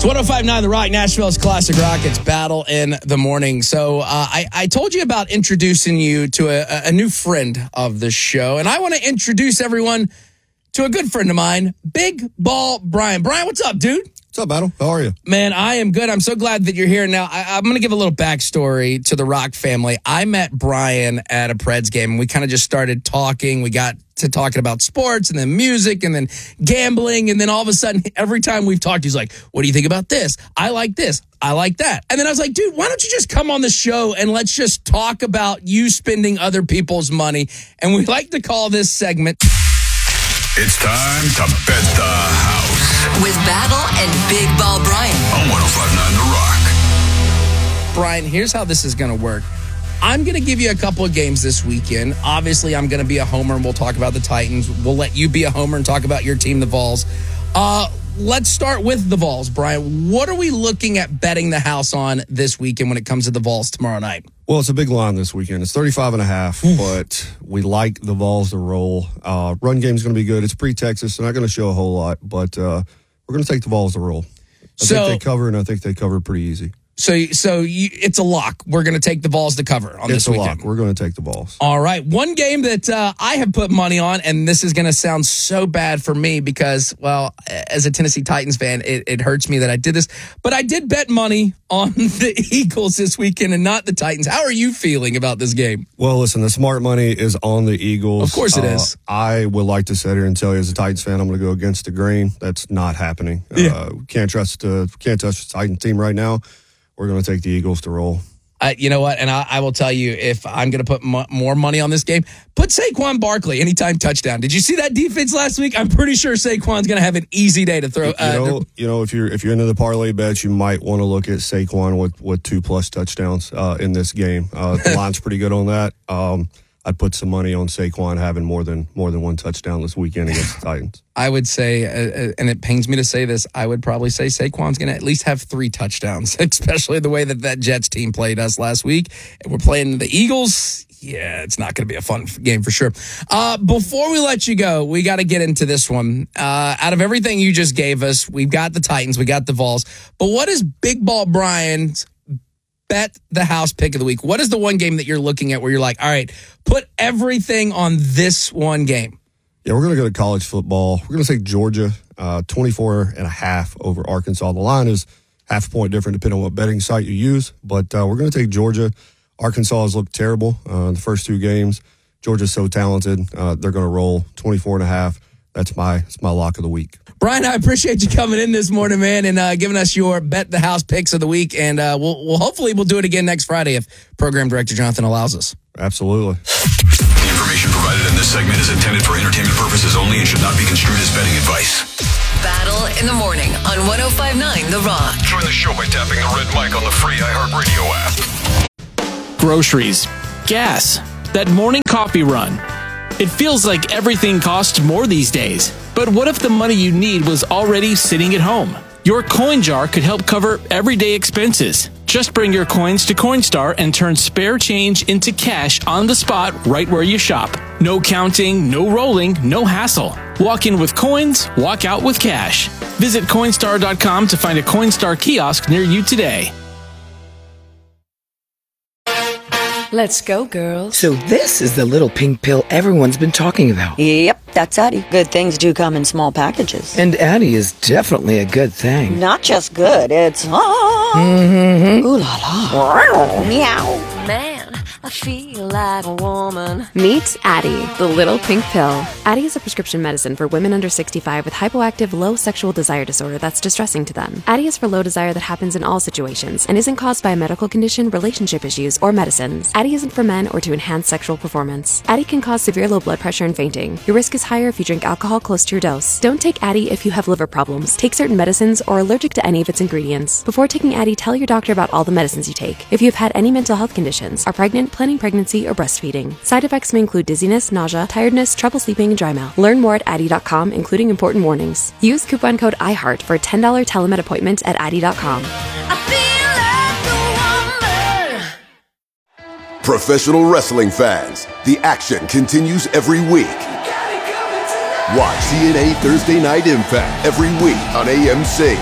It's 105.9 The Rock, Nashville's classic rock. It's Battle in the Morning. So I told you about introducing you to a new friend of the show, and I want to introduce everyone to a good friend of mine, Big Ball Brian. Brian, what's up, dude? What's up, Battle? How are you? Man, I am good. I'm so glad that you're here. Now, I'm going to give a little backstory to the Rock family. I met Brian at a Preds game, and we kind of just started talking. We got to talking about sports and then music and then gambling. And then all of a sudden, every time we've talked, he's like, what do you think about this? I like this. I like that. And then I was like, dude, why don't you just come on the show and let's just talk about you spending other people's money? And we like to call this segment... It's time to bet the house. With Battle and Big Ball Brian. On 105.9 The Rock. Brian, here's how this is going to work. I'm going to give you a couple of games this weekend. Obviously, I'm going to be a homer, and we'll talk about the Titans. We'll let you be a homer and talk about your team, the Vols. Let's start with the Vols, Brian. What are we looking at betting the house on this weekend when it comes to the Vols tomorrow night? Well, it's a big line this weekend. It's 35.5, but we like the Vols to roll. Run game's going to be good. It's pre-Texas. They're not going to show a whole lot, but we're going to take the Vols to roll. I think they cover, and I think they cover pretty easy. So it's a lock. We're going to take the Vols to cover on this weekend. It's a lock. We're going to take the Vols. All right. One game that I have put money on, and this is going to sound so bad for me because, well, as a Tennessee Titans fan, it hurts me that I did this. But I did bet money on the Eagles this weekend and not the Titans. How are you feeling about this game? Well, listen, the smart money is on the Eagles. Of course it is. I would like to sit here and tell you as a Titans fan, I'm going to go against the grain. That's not happening. Can't trust the Titans team right now. We're going to take the Eagles to roll. You know what? And I will tell you, if I'm going to put more money on this game, put Saquon Barkley anytime touchdown. Did you see that defense last week? I'm pretty sure Saquon's going to have an easy day to throw. If you're into the parlay bets, you might want to look at Saquon with 2+ touchdowns in this game. The line's pretty good on that. I'd put some money on Saquon having more than one touchdown this weekend against the Titans. I would say, and it pains me to say this, I would probably say Saquon's going to at least have 3 touchdowns, especially the way that Jets team played us last week. And we're playing the Eagles. Yeah, it's not going to be a fun game for sure. Before we let you go, we got to get into this one. Out of everything you just gave us, we've got the Titans, we got the Vols. But what is Big Ball Brian's bet the house pick of the week? What is the one game that you're looking at where you're like, all right, put everything on this one game? Yeah, we're going to go to college football. We're going to take Georgia 24.5 over Arkansas. The line is half a point different depending on what betting site you use, but we're going to take Georgia. Arkansas has looked terrible the first 2 games. Georgia's so talented. They're going to roll 24.5. That's my lock of the week. Brian, I appreciate you coming in this morning, man, and giving us your bet the house picks of the week. And we'll hopefully do it again next Friday if Program Director Jonathan allows us. Absolutely. The information provided in this segment is intended for entertainment purposes only and should not be construed as betting advice. Battle in the Morning on 105.9 The Rock. Join the show by tapping the red mic on the free iHeartRadio app. Groceries, gas, that morning coffee run. It feels like everything costs more these days. But what if the money you need was already sitting at home? Your coin jar could help cover everyday expenses. Just bring your coins to Coinstar and turn spare change into cash on the spot right where you shop. No counting, no rolling, no hassle. Walk in with coins, walk out with cash. Visit Coinstar.com to find a Coinstar kiosk near you today. Let's go, girls. So this is the little pink pill everyone's been talking about. Yep, that's Addie. Good things do come in small packages. And Addie is definitely a good thing. Not just good, it's ooh la la. Meow. Man, I feel like a woman. Meet Addie, the little pink pill. Addie is a prescription medicine for women under 65 with hypoactive low sexual desire disorder that's distressing to them. Addie is for low desire that happens in all situations and isn't caused by a medical condition, relationship issues, or medicines. Addie isn't for men or to enhance sexual performance. Addie can cause severe low blood pressure and fainting. Your risk is higher if you drink alcohol close to your dose. Don't take Addie if you have liver problems, take certain medicines, or are allergic to any of its ingredients. Before taking Addie, tell your doctor about all the medicines you take. If you have had any mental health conditions, are pregnant, planning pregnancy, or breastfeeding. Side effects may include dizziness, nausea, tiredness, trouble sleeping, and dry mouth. Learn more at Addie.com, including important warnings. Use coupon code IHEART for a $10 telemed appointment at Addie.com. Professional wrestling fans, the action continues every week. Watch TNA Thursday Night Impact every week on AMC.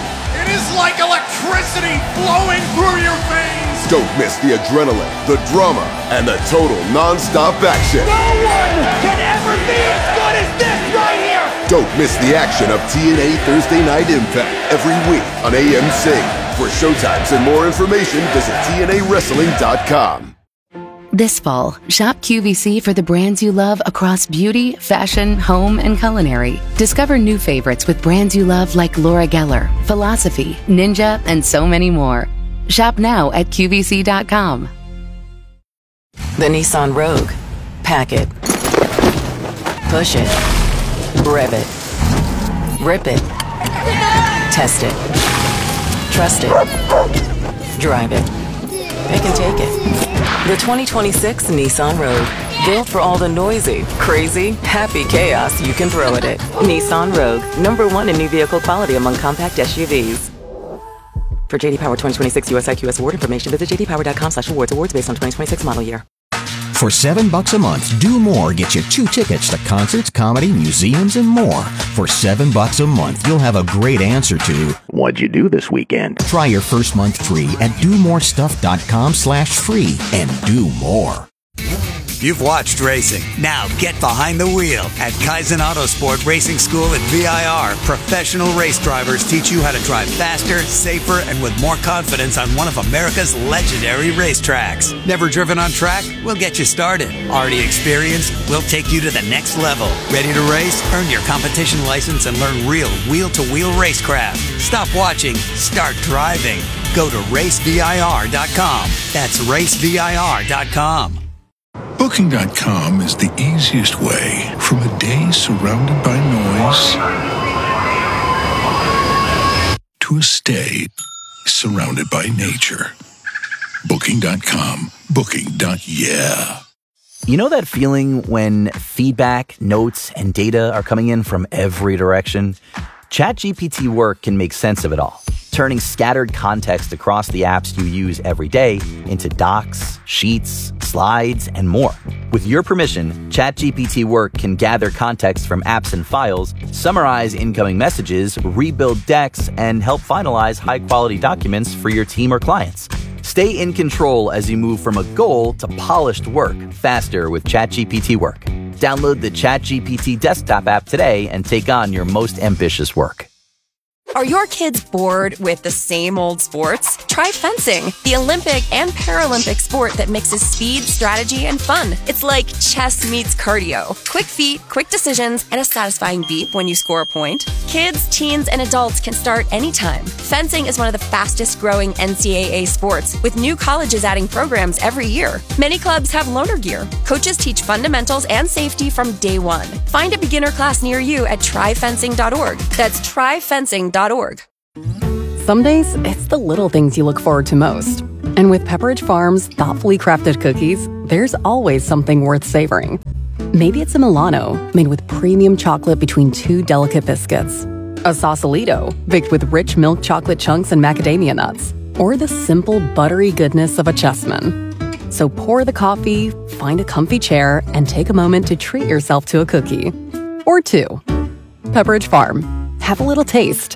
is like electricity flowing through your veins. Don't miss the adrenaline, the drama, and the total non-stop action. No one can ever be as good as this right here. Don't miss the action of TNA Thursday Night Impact every week on AMC. For showtimes and more information, visit TNAWrestling.com. This fall, shop QVC for the brands you love across beauty, fashion, home, and culinary. Discover new favorites with brands you love like Laura Geller, Philosophy, Ninja, and so many more. Shop now at QVC.com. The Nissan Rogue. Pack it. Push it. Rev it. Rip it. Test it. Trust it. Drive it. Pick and take it. The 2026 Nissan Rogue. Built for all the noisy, crazy, happy chaos you can throw at it. Nissan Rogue. #1 in new vehicle quality among compact SUVs. For JD Power 2026 US IQS award information, visit jdpower.com/awards. Awards based on 2026 model year. For $7 a month, Do More gets you 2 tickets to concerts, comedy, museums, and more. For $7 a month, you'll have a great answer to what'd you do this weekend? Try your first month free at domorestuff.com/free and do more. You've watched racing. Now get behind the wheel. At Kaizen Autosport Racing School at VIR, professional race drivers teach you how to drive faster, safer, and with more confidence on one of America's legendary racetracks. Never driven on track? We'll get you started. Already experienced? We'll take you to the next level. Ready to race? Earn your competition license and learn real wheel-to-wheel racecraft. Stop watching. Start driving. Go to racevir.com. That's racevir.com. Booking.com is the easiest way from a day surrounded by noise to a stay surrounded by nature. Booking.com. Booking.yeah. You know that feeling when feedback, notes, and data are coming in from every direction? ChatGPT Work can make sense of it all, turning scattered context across the apps you use every day into docs, sheets, slides, and more. With your permission, ChatGPT Work can gather context from apps and files, summarize incoming messages, rebuild decks, and help finalize high-quality documents for your team or clients. Stay in control as you move from a goal to polished work faster with ChatGPT Work. Download the ChatGPT desktop app today and take on your most ambitious work. Are your kids bored with the same old sports? Try fencing, the Olympic and Paralympic sport that mixes speed, strategy, and fun. It's like chess meets cardio. Quick feet, quick decisions, and a satisfying beep when you score a point. Kids, teens, and adults can start anytime. Fencing is one of the fastest growing NCAA sports, with new colleges adding programs every year. Many clubs have loaner gear. Coaches teach fundamentals and safety from day one. Find a beginner class near you at tryfencing.org. That's tryfencing.org. Some days, it's the little things you look forward to most. And with Pepperidge Farm's thoughtfully crafted cookies, there's always something worth savoring. Maybe it's a Milano, made with premium chocolate between 2 delicate biscuits. A Sausalito, baked with rich milk chocolate chunks and macadamia nuts. Or the simple, buttery goodness of a Chessman. So pour the coffee, find a comfy chair, and take a moment to treat yourself to a cookie. Or 2. Pepperidge Farm. Have a little taste.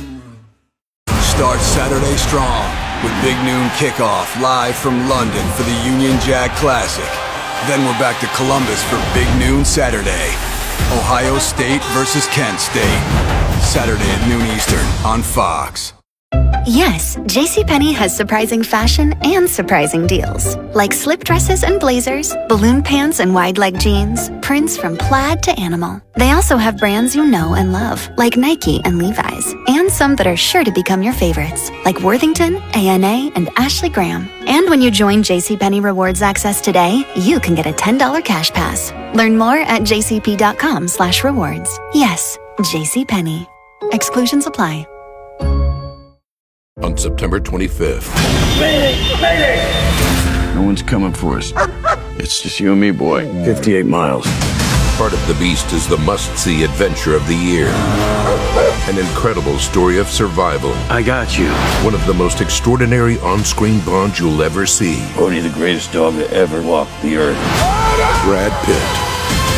Start Saturday strong with Big Noon Kickoff live from London for the Union Jack Classic. Then we're back to Columbus for Big Noon Saturday. Ohio State versus Kent State. Saturday at noon Eastern on Fox. Yes, JCPenney has surprising fashion and surprising deals. Like slip dresses and blazers, balloon pants and wide leg jeans, prints from plaid to animal. They also have brands you know and love, like Nike and Levi's. And some that are sure to become your favorites, like Worthington, A&A, and Ashley Graham. And when you join JCPenney Rewards Access today, you can get a $10 cash pass. Learn more at jcp.com/rewards. Yes, JCPenney. Exclusions apply. On September 25th. Mayday! No one's coming for us. It's just you and me, boy. 58 miles. Part of the Beast is the must-see adventure of the year. An incredible story of survival. I got you. One of the most extraordinary on-screen bonds you'll ever see. Only the greatest dog that ever walked the earth. Brad Pitt.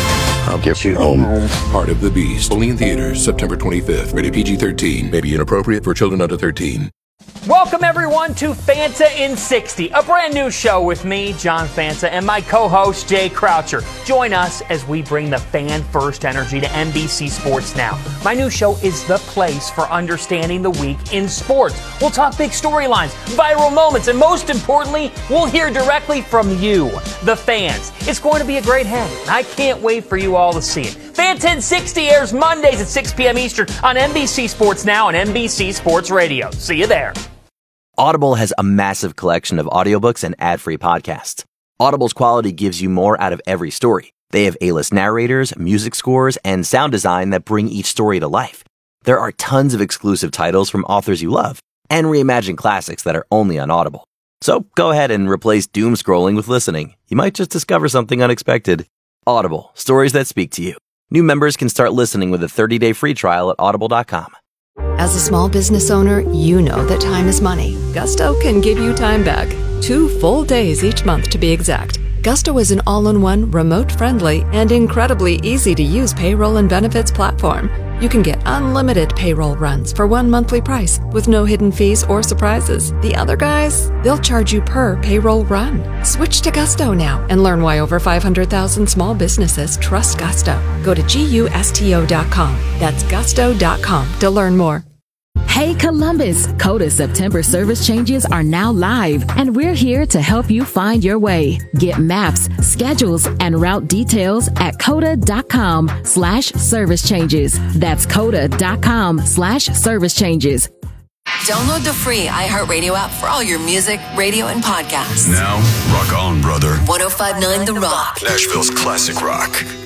I'll get you home. Heart of the Beast. Only in theaters September 25th. Rated PG-13. May be inappropriate for children under 13. Welcome, everyone, to Fanta in 60, a brand new show with me, John Fanta, and my co-host, Jay Croucher. Join us as we bring the fan-first energy to NBC Sports Now. My new show is the place for understanding the week in sports. We'll talk big storylines, viral moments, and most importantly, we'll hear directly from you, the fans. It's going to be a great hang, and I can't wait for you all to see it. Fanta in 60 airs Mondays at 6 p.m. Eastern on NBC Sports Now and NBC Sports Radio. See you there. Audible has a massive collection of audiobooks and ad-free podcasts. Audible's quality gives you more out of every story. They have A-list narrators, music scores, and sound design that bring each story to life. There are tons of exclusive titles from authors you love, and reimagined classics that are only on Audible. So go ahead and replace doom scrolling with listening. You might just discover something unexpected. Audible, stories that speak to you. New members can start listening with a 30-day free trial at audible.com. As a small business owner, you know that time is money. Gusto can give you time back. 2 full days each month to be exact. Gusto is an all-in-one, remote-friendly, and incredibly easy-to-use payroll and benefits platform. You can get unlimited payroll runs for one monthly price with no hidden fees or surprises. The other guys, they'll charge you per payroll run. Switch to Gusto now and learn why over 500,000 small businesses trust Gusto. Go to GUSTO.com. That's gusto.com to learn more. Hey Columbus, Coda September service changes are now live, and we're here to help you find your way. Get maps, schedules, and route details at coda.com/service changes. That's coda.com/service changes. Download the free iHeartRadio app for all your music, radio, and podcasts. Now, rock on, brother. 105.9 The Rock. Nashville's classic rock.